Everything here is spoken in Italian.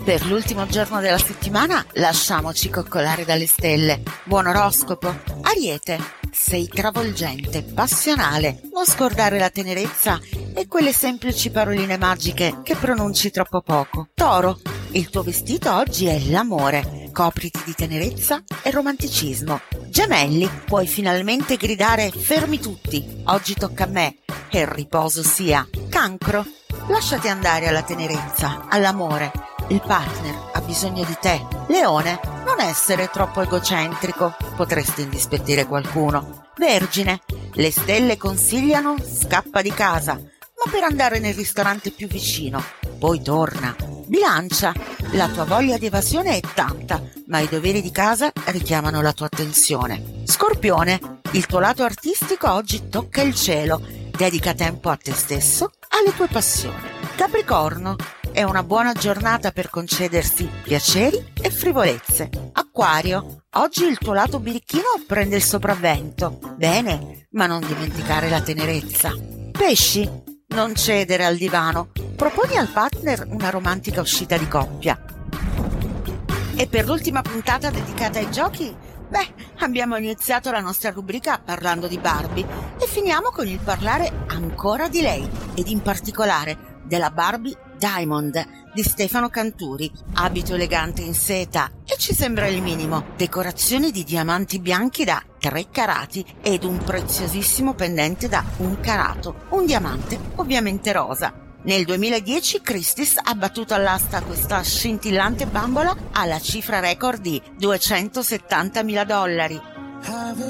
Per l'ultimo giorno della settimana lasciamoci coccolare dalle stelle. Buon oroscopo. Ariete, sei travolgente, passionale. Non scordare la tenerezza e quelle semplici paroline magiche che pronunci troppo poco. Toro, il tuo vestito oggi è l'amore. Copriti di tenerezza e romanticismo. Gemelli, puoi finalmente gridare fermi tutti, oggi tocca a me, e il riposo sia. Cancro, lasciati andare alla tenerezza, all'amore. Il partner ha bisogno di te. Leone, non essere troppo egocentrico, potresti indispettire qualcuno. Vergine, le stelle consigliano scappa di casa, ma per andare nel ristorante più vicino, poi torna. Bilancia, la tua voglia di evasione è tanta, ma i doveri di casa richiamano la tua attenzione. Scorpione, il tuo lato artistico oggi tocca il cielo, dedica tempo a te stesso, alle tue passioni. Capricorno, è una buona giornata per concedersi piaceri e frivolezze. Acquario, oggi il tuo lato birichino prende il sopravvento. Bene, ma non dimenticare la tenerezza. Pesci, non cedere al divano. Proponi al partner una romantica uscita di coppia. E per l'ultima puntata dedicata ai giochi, abbiamo iniziato la nostra rubrica parlando di Barbie e finiamo con il parlare ancora di lei, ed in particolare della Barbie Diamond di Stefano Canturi. Abito elegante in seta e ci sembra il minimo, decorazioni di diamanti bianchi da 3 carati ed un preziosissimo pendente da 1 carato, un diamante ovviamente rosa. Nel 2010 Christie's ha battuto all'asta questa scintillante bambola alla cifra record di $270.000.